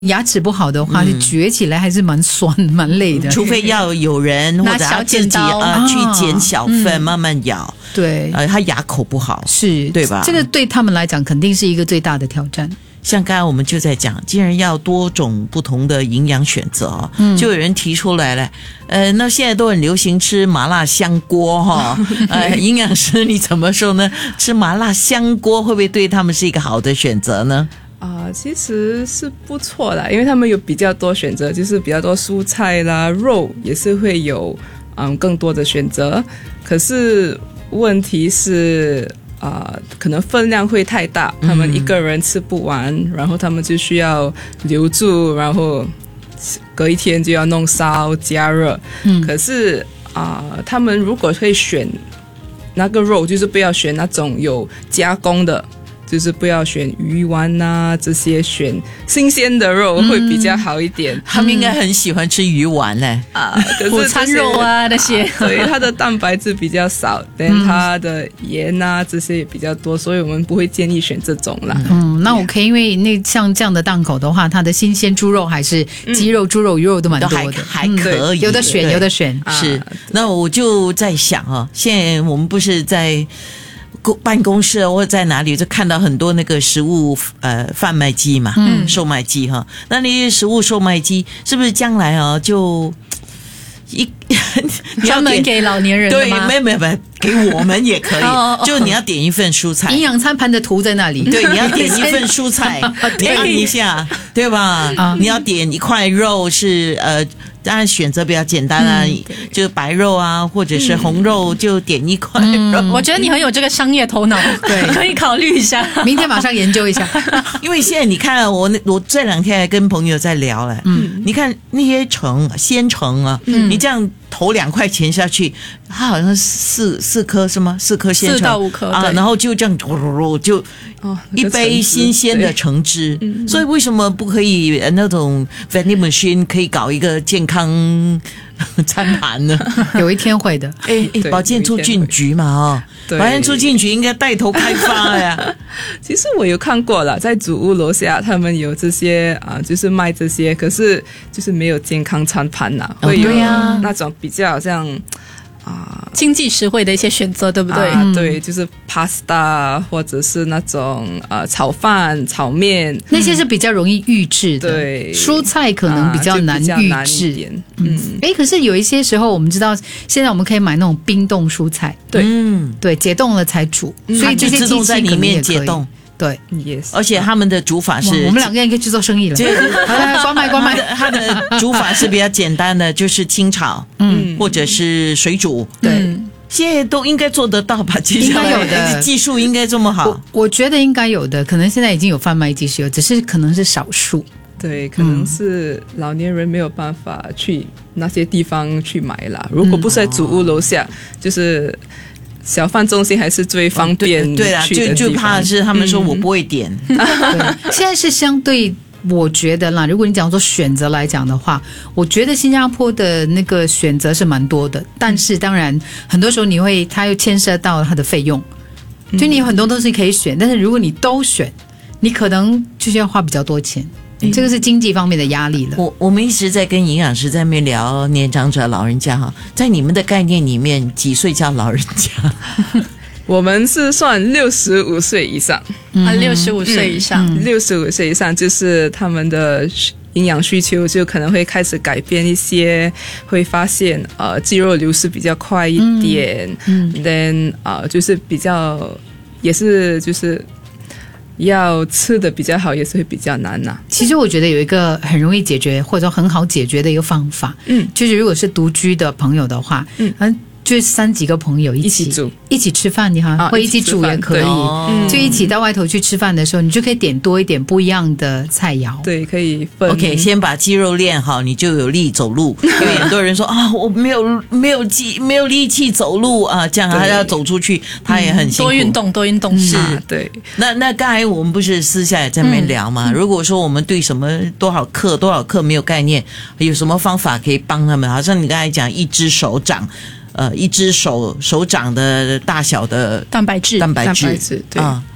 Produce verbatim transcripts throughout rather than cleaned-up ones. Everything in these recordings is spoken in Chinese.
牙齿不好的话，就嚼起来还是蛮酸蛮累的， 除非要有人或者他自己呃去捡小份、嗯、慢慢咬。 对， 呃，他牙口不好， 是对吧？ 这个对他们来讲肯定是一个最大的挑战。 像刚才我们就在讲，既然要多种不同的营养选择，嗯，就有人提出来了，呃，那现在都很流行吃麻辣香锅哈，呃，营养师你怎么说呢？吃麻辣香锅会不会对他们是一个好的选择呢？ 啊、呃，其实是不错的，因为他们有比较多选择，就是比较多蔬菜啦，肉也是会有嗯更多的选择。可是问题是啊、呃，可能分量会太大，他们一个人吃不完，嗯、然后他们就需要留住，然后隔一天就要弄烧加热。嗯，可是啊、呃，他们如果可以选那个肉，就是不要选那种有加工的。就是不要选鱼丸啊，这些选新鲜的肉会比较好一点。嗯、 他们应该很喜欢吃鱼丸嘞啊，午餐肉啊那些， 所以它的蛋白质比较少，但、嗯、它的盐啊这些也比较多，所以我们不会建议选这种啦。 嗯，那 OK， 因为那像这样的档口的话，它的新鲜猪肉还是鸡肉、嗯、猪肉、鱼肉都蛮多的， 还还可以， 有的选，有的选。 是，啊、那我就在想啊，现在我们不是在办公室或者在哪里就看到很多那个食物呃贩卖机嘛，嗯，售卖机哈，那那些食物售卖机是不是将来啊就一专门给老年人的吗？ 对，没有没有没有，给我们也可以，哦哦、就你要点一份蔬菜， 营养餐盘的图在那里， 对，你要点一份蔬菜，你按一下，对吧？啊、你要点一块肉是呃。当然选择比较简单啊，嗯、就白肉啊，或者是红肉，就点一块肉、 嗯。我觉得你很有这个商业头脑，对，可以考虑一下。 明天马上研究一下。 因为现在你看我，我这两天还跟朋友在聊了，嗯，你看那些橙、鲜橙啊，嗯，你这样投两块钱下去，它好像四四颗是吗？四颗鲜橙， 四到五颗啊，然后就这样就一杯新鲜的橙汁。嗯、所以为什么不可以那种 vending machine 可以搞一个健康？康餐盘呢？ 有一天会的。 哎哎，保健促进局嘛，哦，保健促进局应该带头开发呀。 其实我有看过了，在祖屋楼下他们有这些啊、呃，就是卖这些，可是就是没有健康餐盘呐、啊，会有那种比较好像啊、 呃、经济实惠的一些选择，对不对？ 啊、对，就是 pasta 或者是那种呃炒饭、炒面， 那些是比较容易预制的。 对， 蔬菜可能比较难预制。 啊、 嗯，哎，可是有一些时候我们知道，现在我们可以买那种冰冻蔬菜， 对， 嗯， 对，解冻了才煮， 嗯、 所以这些自动在里面解冻。 对， yes, 而且他们的煮法是， 我们两个人可以去做生意了。好了，关麦关麦。 他的煮法是比较简单的，就是清炒，嗯，或者是水煮， 对。 嗯，现在都应该做得到吧？ 应该有的， 技术应该这么好。 我, 我觉得应该有的，可能现在已经有贩卖技术，只是可能是少数。 对，可能是老年人没有办法去那些地方去买啦。如果不是在祖屋楼下，嗯、就是小贩中心还是最方便去的地方。 对啊，就就怕是他们说我不会点。 嗯、对，现在是相对。我觉得啦，如果你讲说选择来讲的话，我觉得新加坡的那个选择是蛮多的，但是当然很多时候你会，它又牵涉到它的费用，就你有很多东西可以选，但是如果你都选，你可能就是要花比较多钱，这个是经济方面的压力了。 我我们一直在跟营养师在那边聊年长者、老人家哈，在你们的概念里面，几岁叫老人家？ 我们是算六十五岁以上， 啊，六十五岁以上， 六十五岁以上就是他们的营养需求就可能会开始改变一些，会发现呃肌肉流失比较快一点，嗯 ，then 啊、呃、就是比较也是就是要吃的比较好，也是会比较难呐、啊。 其实我觉得有一个很容易解决或者说很好解决的一个方法，嗯，就是如果是独居的朋友的话，嗯。就是三几个朋友一起一起煮一起吃饭，你哈、啊，或一起煮也可以、哦，就一起到外头去吃饭的时候，你就可以点多一点不一样的菜肴。 对，可以分。 OK， 先把肌肉练好，你就有力走路。因为很多人说啊，我没有没有肌没有力气走路啊，这样他要走出去，他也很辛苦。 多运动，多运动是、 啊、对。 那那刚才我们不是私下也在那边聊嘛、嗯？如果说我们对什么多少克多少克没有概念，有什么方法可以帮他们？好像你刚才讲一只手掌。呃，一只手手掌的大小的蛋白质， 蛋白质， 蛋白质对啊、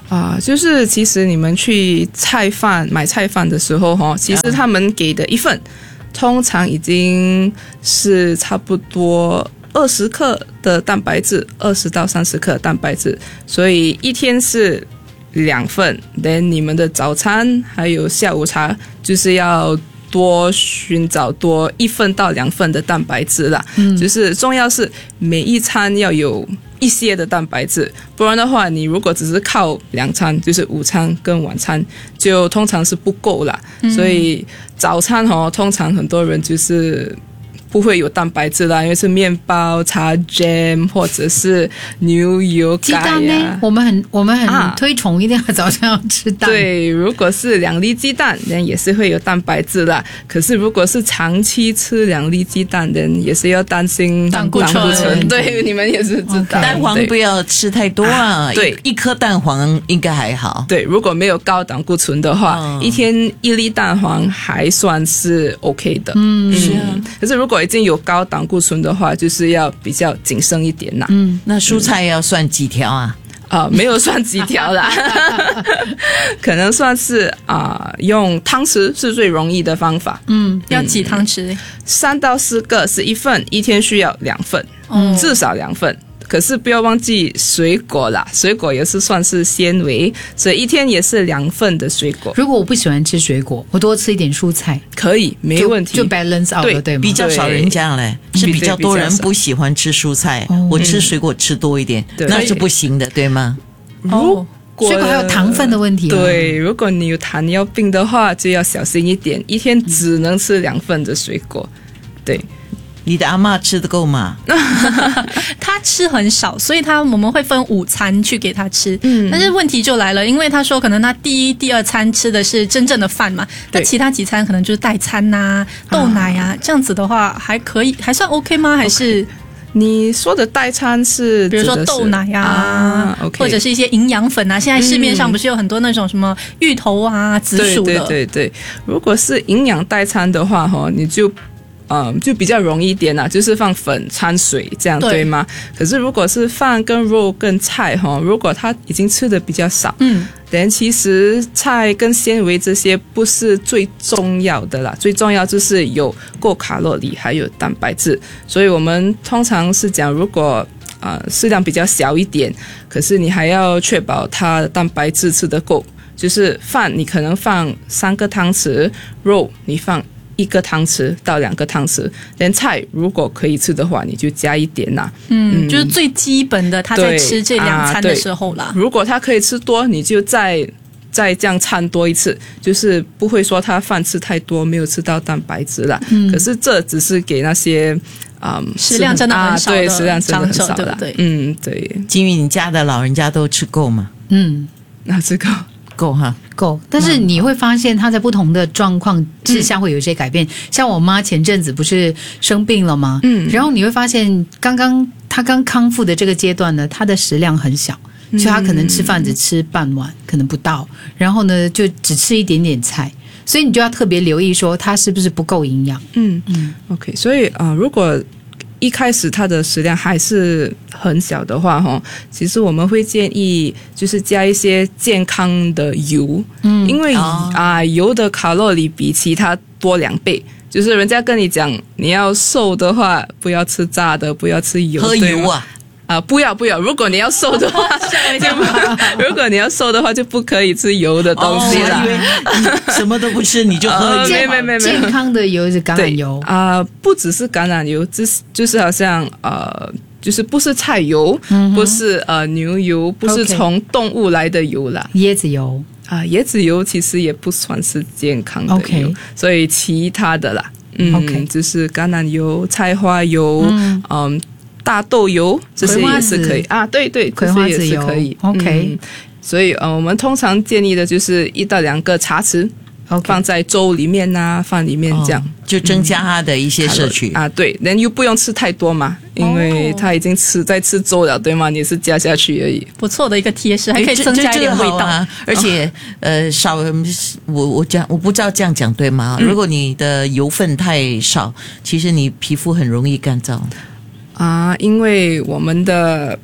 啊、就是其实你们去菜饭买菜饭的时候哈，其实他们给的一份通常已经是差不多二十克的蛋白质，二十到三十克的蛋白质，所以一天是两份。连你们的早餐还有下午茶就是要多寻找多一份到两份的蛋白质啦。嗯，就是重要是每一餐要有一些的蛋白质，不然的话你如果只是靠两餐，就是午餐跟晚餐，就通常是不够啦。嗯，所以早餐哦，通常很多人就是不会有蛋白质啦，因为是面包、茶 jam 或者是牛油鸡盖呀。 蛋呢？我们很我们很啊推崇一定要早上要吃蛋。 对，如果是两粒鸡蛋，人也是会有蛋白质啦。可是如果是长期吃两粒鸡蛋，人也是要担心胆固醇对，你们也是知道。 蛋黄不要吃太多啊， 啊对一一颗蛋黄应该还好。 对，如果没有高胆固醇的话， 嗯一天一粒蛋黄还算是 OK 的。 嗯， 是啊， 可是如果已经有高胆固醇的话，就是要比较谨慎一点啦。 嗯， 那蔬菜要算几条啊？ 啊、没有算几条啦，可能算是啊、用汤匙是最容易的方法。 嗯，要几汤匙？ 三到四个是一份，一天需要两份， 嗯至少两份。可是不要忘记水果啦，水果也是算是纤维，所以一天也是两份的水果。 如果我不喜欢吃水果，我多吃一点蔬菜， 可以，没问题。 就就 balance out 了， 对对吗？ 比较少人这样嘞，是比较多人不喜欢吃蔬菜， 哦我吃水果吃多一点， 对那是不行的，对吗？ 哦， 水果还有糖分的问题啊。 对，如果你有糖尿病的话，就要小心一点，一天只能吃两份的水果。对， 你的阿嬷吃得够吗？ 他吃很少，所以他我们会分午餐去给他吃。 嗯但是问题就来了，因为他说可能他第一、第二餐吃的是真正的饭嘛，那对其他几餐可能就是代餐呐、豆奶啊，这样子的话还可以，还算 OK 吗？还是你说的代餐是比如说指的是豆奶啊， 啊，OK， 或者是一些营养粉啊？现在市面上不是有很多那种什么芋头啊、紫薯的？ 对对对对，如果是营养代餐的话，哈，你就。嗯，就比较容易一点啦，就是放粉掺水这样， 对对吗？可是如果是饭跟肉跟菜哈，如果他已经吃的比较少， 嗯， 但其实菜跟纤维这些不是最重要的啦，最重要就是有够卡路里，还有蛋白质。所以我们通常是讲，如果呃适量比较小一点，可是你还要确保它的蛋白质吃得够。就是饭你可能放三个汤匙，肉你放一个汤匙到两个汤匙，连菜如果可以吃的话，你就加一点啦。 嗯，就是最基本的，他在对吃这两餐的时候啦。 啊、如果他可以吃多，你就再再这样掺多一次，就是不会说他饭吃太多，没有吃到蛋白质啦。嗯，可是这只是给那些嗯食量真的很少的、 啊、对，食量真的很少长者， 啦， 对不对？ 嗯，对。 金鱼，你家的老人家都吃够吗？ 嗯， 那这个够哈。 够，但是你会发现他在不同的状况之下会有一些改变。像我妈前阵子不是生病了吗？嗯，然后你会发现，刚刚她刚康复的这个阶段呢，她的食量很小，所以她可能吃饭只吃半碗，可能不到，然后呢就只吃一点点菜。所以你就要特别留意说她是不是不够营养。 嗯嗯 ，OK， 所以啊、呃，如果一开始它的食量还是很小的话，哈，其实我们会建议就是加一些健康的油，嗯，因为啊、 哦呃、油的卡路里比其他多两倍。就是人家跟你讲，你要瘦的话，不要吃炸的，不要吃油， 喝油啊。 啊、呃，不要不要！如果你要瘦的话，就如果你要瘦的话，就不可以吃油的东西啦。 哦、我以为什么都不吃，你就喝油。 没没没没， 健康的油是橄榄油啊、呃，不只是橄榄油，就是就是好像呃，就是不是菜油，嗯、不是呃牛油，不是从动物来的油啦， 椰子油啊、呃，椰子油其实也不算是健康的油， okay. 所以其他的啦，嗯 ，OK， 就是橄榄油、菜花油，嗯。嗯大豆油这些也是可以啊，对对， 葵花籽油这些也是可以。 OK，、 嗯、所以呃，我们通常建议的就是一到两个茶匙。 Okay. 放在粥里面啊，饭里面这样、哦、 就增加它的一些摄取、 嗯、啊。对，人又不用吃太多嘛，因为他已经吃在吃粥了，对吗？你是加下去而已。 不错的一个贴士，还可以增加一点味道。 啊、而且、哦、呃，少我我讲我不知道这样讲对吗、嗯？如果你的油分太少，其实你皮肤很容易干燥。 啊，因为我们的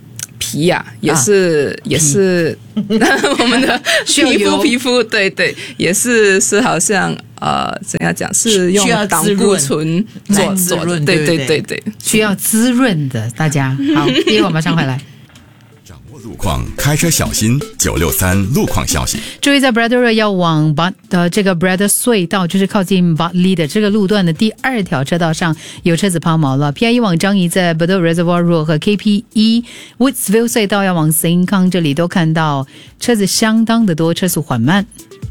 皮啊，也是、啊、也是我们的皮肤皮肤，对对，也是是好像呃怎样讲，是用胆固醇做做的，对对对对， 需要滋润的，大家好，一会儿马上回来。 路况，开车小心。九六三路况消息， 注意在 Bradora 要往 But 呃这个 Brad 隧道，就是靠近 Butley 的这个路段的第二条车道上有车子抛锚了。P I 一往张仪在 Bedok Reservoir Road 和 K P 一 Woodsville 隧道要往 Saint Kang 这里都看到车子相当的多，车速缓慢。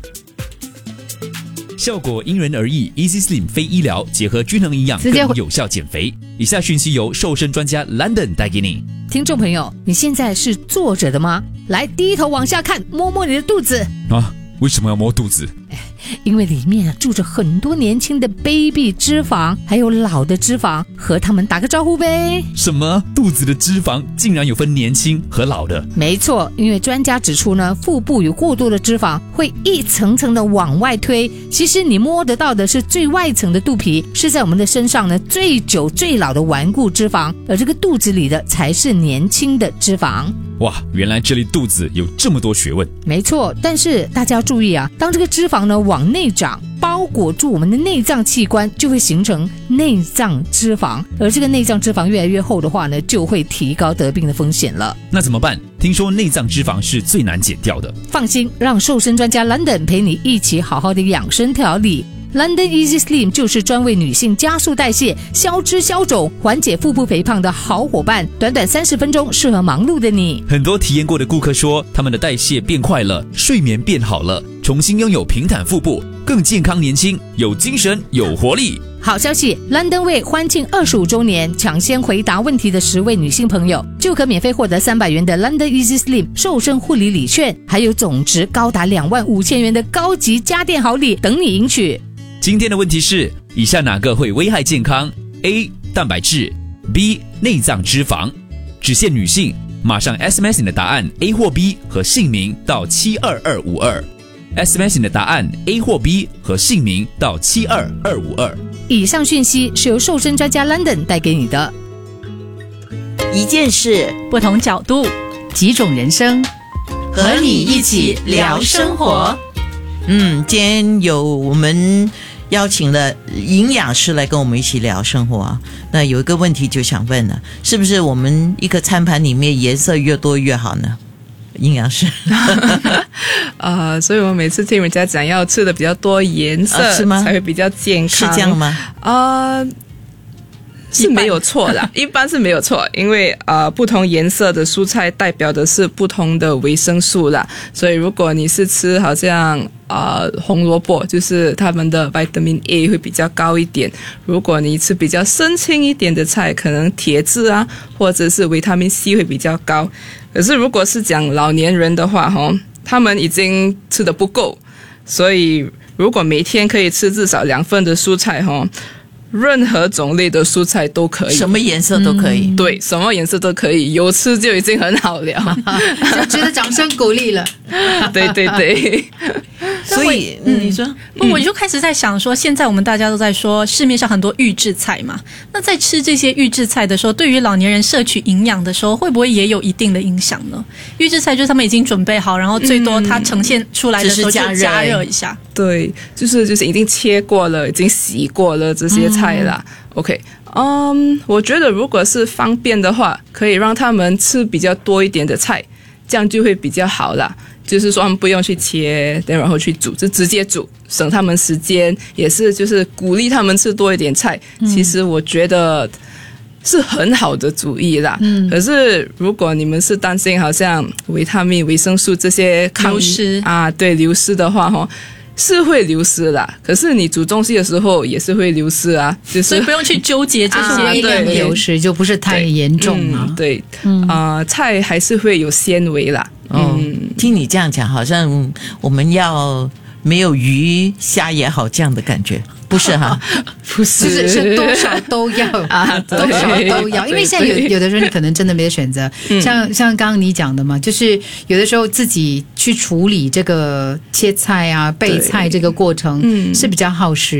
效果因人而异 ，Easy Slim 非医疗，结合均衡营养，更有效减肥。以下讯息由瘦身专家 London 带给你。 听众朋友，你现在是坐着的吗？来，低头往下看，摸摸你的肚子。 啊，为什么要摸肚子？ 因为里面住着很多年轻的 baby 脂肪，还有老的脂肪，和他们打个招呼呗。 什么？肚子的脂肪竟然有分年轻和老的？ 没错，因为专家指出呢，腹部有过多的脂肪会一层层的往外推。其实你摸得到的是最外层的肚皮，是在我们的身上呢最久最老的顽固脂肪，而这个肚子里的才是年轻的脂肪。 哇，原来这里肚子有这么多学问。 没错，但是大家要注意啊，当这个脂肪呢往内长，包裹住我们的内脏器官，就会形成内脏脂肪，而这个内脏脂肪越来越厚的话呢，就会提高得病的风险了。 那怎么办？听说内脏脂肪是最难减掉的。 放心，让瘦身专家 London 陪你一起好好的养生调理。London Easy Slim 就是专为女性加速代谢、消脂消肿、缓解腹部肥胖的好伙伴，短短三十分钟，适合忙碌的你。 很多体验过的顾客说，他们的代谢变快了，睡眠变好了，重新拥有平坦腹部，更健康年轻，有精神有活力。 好消息 ，London 为欢庆二十五周年，抢先回答问题的十位女性朋友，就可免费获得三百元的 London Easy Slim 瘦身护理礼券，还有总值高达两万五千元的高级家电好礼等你赢取。 今天的问题是：以下哪个会危害健康 ？A. 蛋白质 B. 内脏脂肪。只限女性，马上 S M S 你的答案 A 或 B 和姓名到七二二五二。S M S 你的答案 A 或 B 和姓名到七二二五二。 以上讯息是由瘦身专家 London 带给你的。 一件事， 不同角度， 几种人生， 和你一起聊生活。嗯，今天有我们邀请了营养师来跟我们一起聊生活啊。那有一个问题就想问了，是不是我们一个餐盘里面颜色越多越好呢？营养师呃，所以我每次听人家讲要吃的比较多颜色、啊、是吗？才会比较健康， 是这样吗？ 呃是没有错啦，一般是没有错，因为呃不同颜色的蔬菜代表的是不同的维生素啦，所以如果你是吃好像呃红萝卜，就是他们的 vitamin A 会比较高一点，如果你吃比较深青一点的菜，可能铁质啊或者是维他命 C 会比较高。可是如果是讲老年人的话齁，他们已经吃得不够，所以如果每天可以吃至少两份的蔬菜齁，任何种类的蔬菜都可以， 什么颜色都可以、 嗯、对，什么颜色都可以，有吃就已经很好了就值得掌声鼓励了对对对所以、嗯、你说、 嗯、我就开始在想说，现在我们大家都在说市面上很多预制菜嘛，那在吃这些预制菜的时候，对于老年人摄取营养的时候，会不会也有一定的影响呢？预制菜就是他们已经准备好，然后最多它呈现出来的时候就加热一下、嗯、 对，就是就是已经切过了，已经洗过了这些菜啦、嗯、OK， 嗯，我觉得如果是方便的话，可以让他们吃比较多一点的菜，这样就会比较好啦。就是说他们不用去切，然后去煮，就直接煮，省他们时间，也是就是鼓励他们吃多一点菜、嗯、其实我觉得是很好的主意啦。嗯，可是如果你们是担心好像维他命、维生素这些流失啊，对，流失的话齁，是会流失啦，可是你煮东西的时候也是会流失啊，就是所以不用去纠结这些微量流失，就不是太严重啊。 对，嗯，呃，菜还是会有纤维啦。 嗯，听你这样讲，好像我们要没有鱼虾也好这样的感觉，不是哈？ 不是， 是是多少都要啊，多少都要，因为现在有有的时候你可能真的没得选择，嗯、像像刚刚你讲的嘛，就是有的时候自己去处理这个切菜啊、备菜这个过程、嗯、是比较耗时。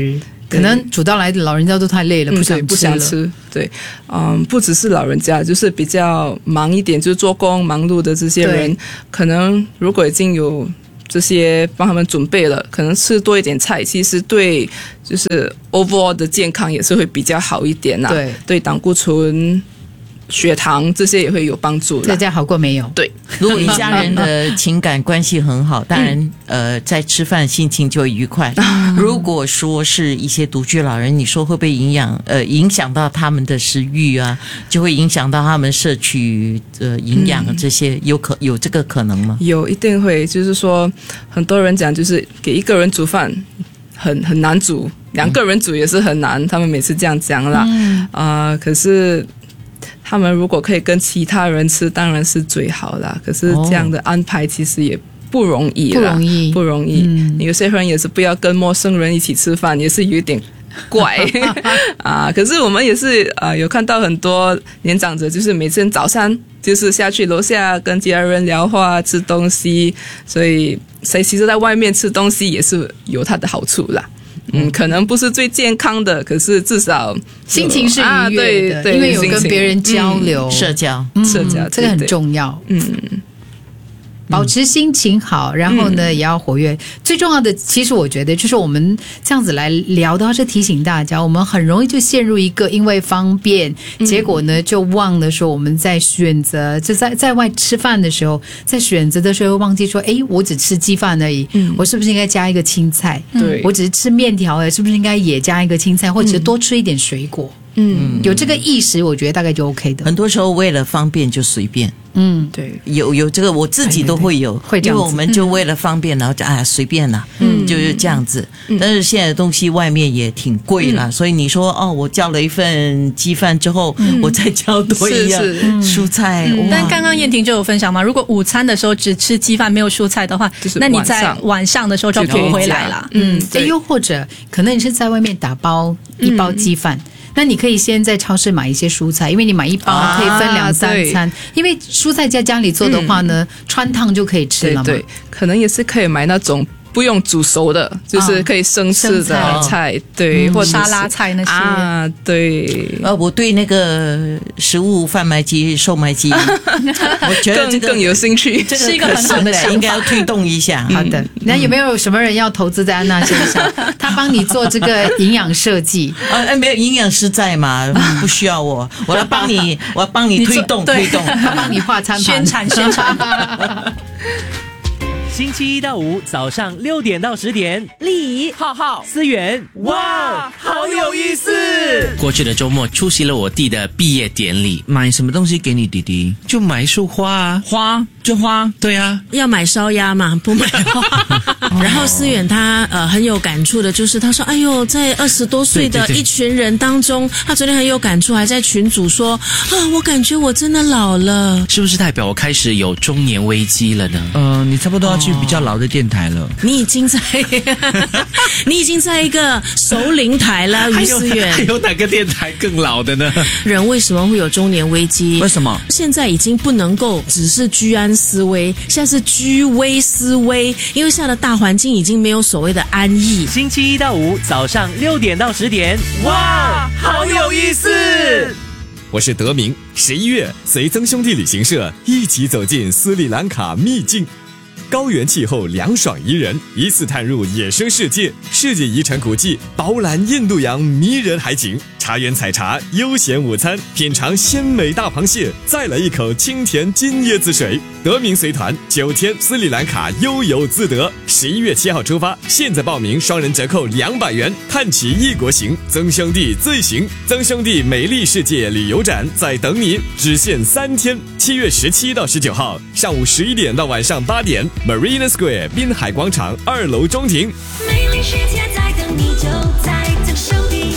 可能煮到来的老人家都太累了， 嗯不想吃了。 对不想吃。对，嗯，不只是老人家，就是比较忙一点，就是做工忙碌的这些人对， 可能如果已经有这些帮他们准备了，可能吃多一点菜，其实对就是 overall 的健康也是会比较好一点啦。 对， 对胆固醇、血糖这些也会有帮助啦。 在家好过没有？ 对， 如果一家人的情感关系很好，当然，呃，在吃饭心情就会愉快。如果说是一些独居老人，你说会不会影响呃影响到他们的食欲啊？就会影响到他们摄取呃营养这些，有可有这个可能吗？ 有一定会，就是说很多人讲，就是给一个人煮饭很很难煮，两个人煮也是很难，他们每次这样讲啦。啊、呃，可是。他们如果可以跟其他人吃，当然是最好啦。可是这样的安排其实也不容易啦， 不容易， 不容易。 嗯， 有些人也是不要跟陌生人一起吃饭，也是有点怪啊。可是我们也是啊、呃，有看到很多年长者，就是每天早上就是下去楼下跟家人聊话、吃东西，所以所以其实在外面吃东西也是有它的好处啦。嗯，可能不是最健康的，可是至少心情是愉悦的， 啊、对对， 因为有跟别人交流、 嗯、社交、 嗯、 社交， 这个很重要。 嗯。 保持心情好，然后呢、嗯、也要活跃。最重要的，其实我觉得就是我们这样子来聊的话，是提醒大家，我们很容易就陷入一个因为方便，嗯、结果呢就忘了说我们在选择，就在在外吃饭的时候，在选择的时候忘记说，哎，我只吃鸡饭而已，嗯、我是不是应该加一个青菜？ 对， 我只是吃面条而已，是不是应该也加一个青菜，或者是多吃一点水果？嗯，有这个意识，我觉得大概就 OK 的。 很多时候为了方便就随便。 嗯， 对， 有有这个我自己都会有， 会这样子， 因为我们就为了方便，然后就哎呀随便啦，嗯，就是这样子。但是现在的东西外面也挺贵啦，所以你说哦，我叫了一份鸡饭之后，我再叫多一样蔬菜。 但刚刚燕婷就有分享嘛，如果午餐的时候只吃鸡饭没有蔬菜的话，那你在晚上的时候就补回来了。 嗯，又或者可能你是在外面打包一包鸡饭。那你可以先在超市买一些蔬菜，因为你买一包可以分两三餐，啊、因为蔬菜在家里做的话呢，嗯、穿烫就可以吃了嘛。 对对，可能也是可以买那种不用煮熟的，就是可以生吃的菜，菜对， 嗯、 或者沙拉菜那些啊，对。 呃，我对那个食物贩卖机、售卖机，我觉得这个更有兴趣， 这是一个很好的想法， 应该要推动一下。 好的，那有没有什么人要投资在安娜身上？他帮你做这个营养设计？ 呃，没有营养师在嘛，不需要我，我要帮你，我要帮你推动推动， 他帮你画餐盘、 宣传宣传。 星期一到五早上六点到十点，丽怡、浩浩、思源，哇，好有意思！ 过去的周末出席了我弟的毕业典礼， 买什么东西给你弟弟？ 就买一束花啊， 花就花， 对啊， 要买烧鸭嘛，不买花。然后思远他呃很有感触的，就是他说，哎呦，在二十多岁的一群人当中，他昨天很有感触，还在群组说啊，我感觉我真的老了， 是不是代表我开始有中年危机了呢？ 呃，你差不多要去比较老的电台了。 你已经在，你已经在一个熟龄台了，于思远。 还有哪个电台更老的呢？ 人为什么会有中年危机？ 为什么？ 现在已经不能够只是居安思危，现在是居危思危，因为现在的大环境已经没有所谓的安逸。 星期一到五早上六点到十点，哇，好有意思！ 我是德明，十一月随曾兄弟旅行社一起走进斯里兰卡秘境。高原气候凉爽宜人，一次探入野生世界，世界遗产古迹，饱览印度洋迷人海景，茶园采茶，悠闲午餐，品尝鲜美大螃蟹，再来一口清甜金椰子水。德明随团九天斯里兰卡悠游自得，十一月七号出发，现在报名双人折扣两百元，看齐异国行，曾兄弟最行。曾兄弟美丽世界旅游展在等你，只限三天，七月十七到十九号，上午十一点到晚上八点。Marina Square 滨海广场二楼中庭， 美丽世界在等你，就在曾兄弟。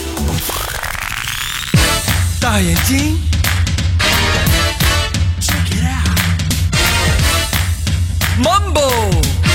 大眼睛 ，Check it out，Mambo。